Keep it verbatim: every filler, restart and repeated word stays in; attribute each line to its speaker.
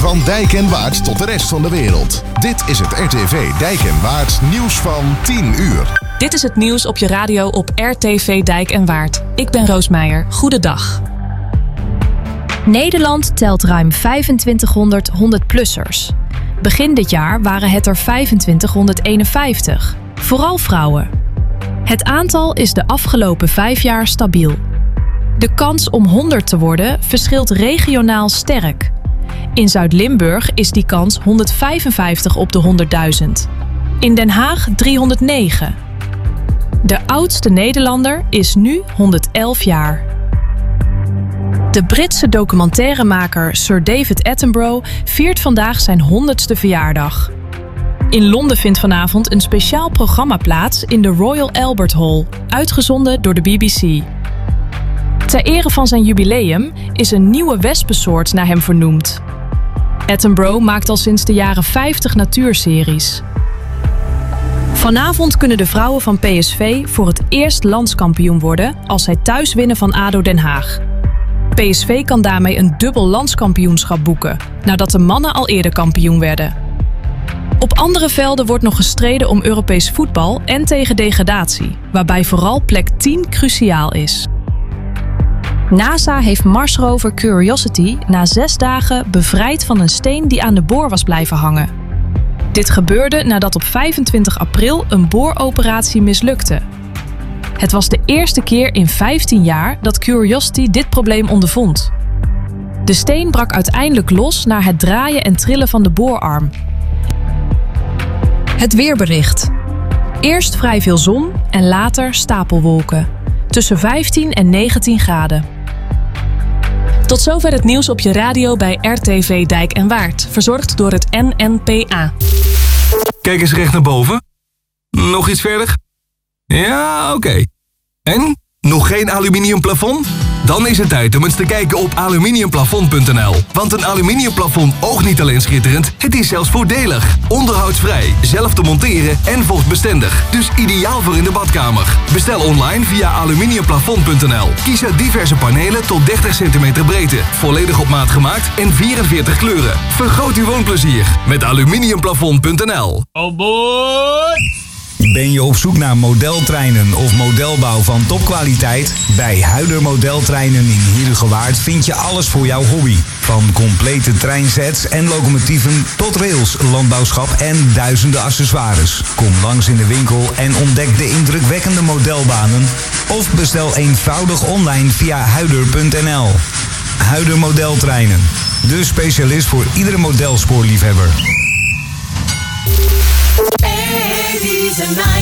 Speaker 1: Van Dijk en Waard tot de rest van de wereld. Dit is het R T V Dijk en Waard nieuws van tien uur.
Speaker 2: Dit is het nieuws op je radio op R T V Dijk en Waard. Ik ben Roos Meijer. Goedendag.
Speaker 3: Nederland telt ruim vijfentwintighonderd honderd-plussers. Begin dit jaar waren het er vijfentwintighonderdeenenvijftig. Vooral vrouwen. Het aantal is de afgelopen vijf jaar stabiel. De kans om honderd te worden verschilt regionaal sterk. In Zuid-Limburg is die kans honderdvijfenvijftig op de honderdduizend. In Den Haag driehonderdnegen. De oudste Nederlander is nu honderdelf jaar. De Britse documentairemaker Sir David Attenborough viert vandaag zijn honderdste verjaardag. In Londen vindt vanavond een speciaal programma plaats in de Royal Albert Hall, uitgezonden door de B B C. Ter ere van zijn jubileum is een nieuwe wespensoort naar hem vernoemd. Attenborough maakt al sinds de jaren vijftig natuurseries. Vanavond kunnen de vrouwen van P S V voor het eerst landskampioen worden als zij thuis winnen van A D O Den Haag. P S V kan daarmee een dubbel landskampioenschap boeken, nadat de mannen al eerder kampioen werden. Op andere velden wordt nog gestreden om Europees voetbal en tegen degradatie, waarbij vooral plek tien cruciaal is. NASA heeft Marsrover Curiosity na zes dagen bevrijd van een steen die aan de boor was blijven hangen. Dit gebeurde nadat op vijfentwintig april een booroperatie mislukte. Het was de eerste keer in vijftien jaar dat Curiosity dit probleem ondervond. De steen brak uiteindelijk los na het draaien en trillen van de boorarm. Het weerbericht. Eerst vrij veel zon en later stapelwolken. Tussen vijftien en negentien graden.
Speaker 2: Tot zover het nieuws op je radio bij R T V Dijk en Waard. Verzorgd door het N N P A.
Speaker 4: Kijk eens recht naar boven. Nog iets verder? Ja, oké. Okay. En? Nog geen aluminium plafond? Dan is het tijd om eens te kijken op aluminiumplafond punt n l. Want een aluminiumplafond oogt niet alleen schitterend, het is zelfs voordelig. Onderhoudsvrij, zelf te monteren en vochtbestendig. Dus ideaal voor in de badkamer. Bestel online via aluminiumplafond punt n l. Kies uit diverse panelen tot dertig centimeter breedte. Volledig op maat gemaakt en vierenveertig kleuren. Vergroot uw woonplezier met aluminiumplafond punt n l.
Speaker 5: Oh boy!
Speaker 6: Ben je op zoek naar modeltreinen of modelbouw van topkwaliteit? Bij Huider Modeltreinen in Heerhugowaard vind je alles voor jouw hobby. Van complete treinsets en locomotieven tot rails, landbouwschap en duizenden accessoires. Kom langs in de winkel en ontdek de indrukwekkende modelbanen. Of bestel eenvoudig online via huider punt n l. Huider Modeltreinen, de specialist voor iedere modelspoorliefhebber.
Speaker 7: eighties and